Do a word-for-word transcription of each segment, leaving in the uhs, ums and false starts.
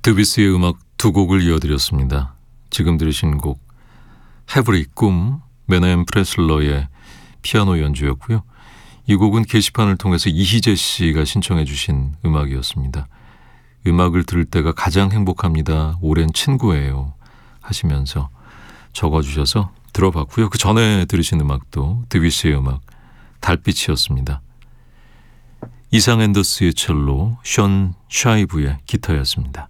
드비스의 음악 두 곡을 이어드렸습니다. 지금 들으신 곡 헤브리 꿈, 메나엠 프레슬러의 피아노 연주였고요. 이 곡은 게시판을 통해서 이희재 씨가 신청해 주신 음악이었습니다. 음악을 들을 때가 가장 행복합니다. 오랜 친구예요 하시면서 적어주셔서 들어봤고요. 그 전에 들으신 음악도 드비스의 음악 달빛이었습니다. 이상 앤더스의 첼로, 션 샤이브의 기타였습니다.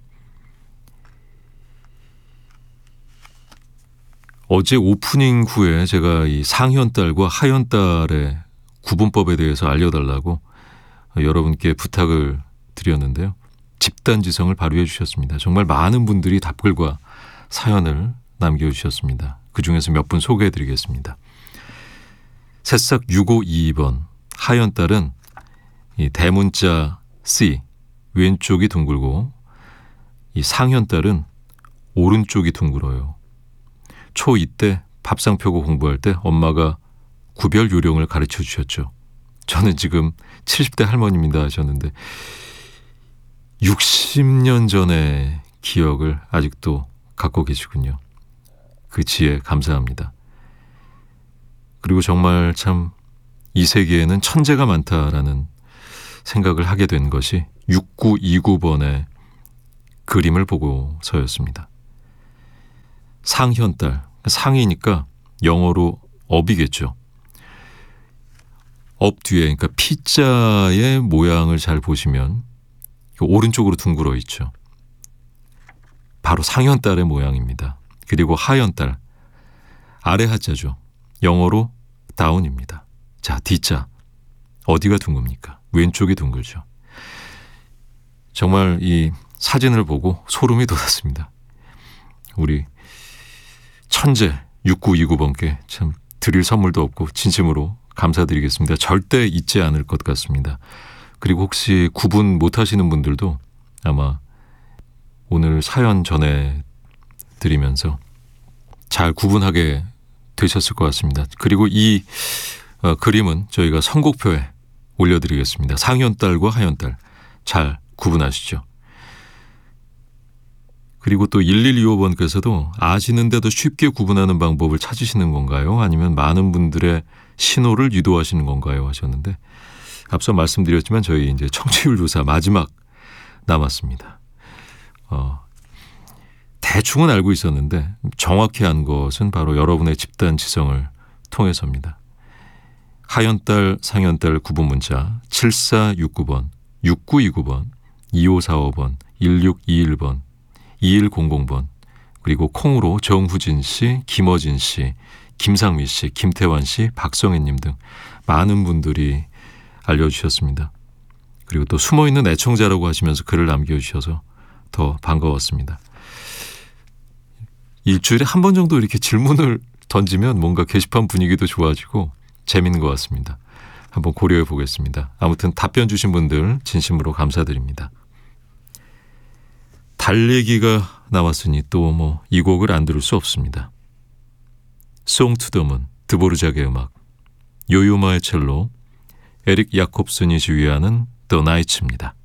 어제 오프닝 후에 제가 이 상현딸과 하현딸의 구분법에 대해서 알려달라고 여러분께 부탁을 드렸는데요. 집단지성을 발휘해 주셨습니다. 정말 많은 분들이 답글과 사연을 남겨주셨습니다. 그중에서 몇 분 소개해 드리겠습니다. 새싹 육오이이 번, 하현딸은 이 대문자 C, 왼쪽이 둥글고 이 상현딸은 오른쪽이 둥글어요. 초이 때 밥상 펴고 공부할 때 엄마가 구별 요령을 가르쳐 주셨죠. 저는 지금 칠십 대 할머니입니다 하셨는데 육십 년 전의 기억을 아직도 갖고 계시군요. 그 지혜 감사합니다. 그리고 정말 참 이 세계에는 천재가 많다라는 생각을 하게 된 것이 육구이구 번의 그림을 보고서였습니다. 상현딸, 상이니까 영어로 업이겠죠. 업 뒤에, 그러니까 P자의 모양을 잘 보시면 오른쪽으로 둥글어 있죠. 바로 상현딸의 모양입니다. 그리고 하현딸, 아래 하자죠. 영어로 다운입니다. 자, D자, 어디가 둥급니까? 왼쪽이 둥글죠. 정말 이 사진을 보고 소름이 돋았습니다. 우리 천재 육구이구 번께 참 드릴 선물도 없고 진심으로 감사드리겠습니다. 절대 잊지 않을 것 같습니다. 그리고 혹시 구분 못하시는 분들도 아마 오늘 사연 전해드리면서 잘 구분하게 되셨을 것 같습니다. 그리고 이 어, 그림은 저희가 선곡표에 올려드리겠습니다. 상현딸과 하현딸 잘 구분하시죠. 그리고 또 일일이오 번께서도 아시는데도 쉽게 구분하는 방법을 찾으시는 건가요? 아니면 많은 분들의 신호를 유도하시는 건가요? 하셨는데 앞서 말씀드렸지만 저희 이제 청취율 조사 마지막 남았습니다. 어, 대충은 알고 있었는데 정확히 안 것은 바로 여러분의 집단 지성을 통해서입니다. 하현딸, 상현딸 구분 문자 칠사육구 번, 육구이구 번, 이오사오 번, 일육이일 번, 이일공공 번, 그리고 콩으로 정후진 씨, 김어진 씨, 김상미 씨, 김태환 씨, 박성혜님 등 많은 분들이 알려주셨습니다. 그리고 또 숨어있는 애청자라고 하시면서 글을 남겨주셔서 더 반가웠습니다. 일주일에 한 번 정도 이렇게 질문을 던지면 뭔가 게시판 분위기도 좋아지고 재밌는 것 같습니다. 한번 고려해 보겠습니다. 아무튼 답변 주신 분들 진심으로 감사드립니다. 달래기가 나왔으니 또 뭐 이 곡을 안 들을 수 없습니다. Song to the Moon, 드보르작의 음악, 요요마의 첼로, 에릭 야콥슨이 지휘하는 The Knights입니다.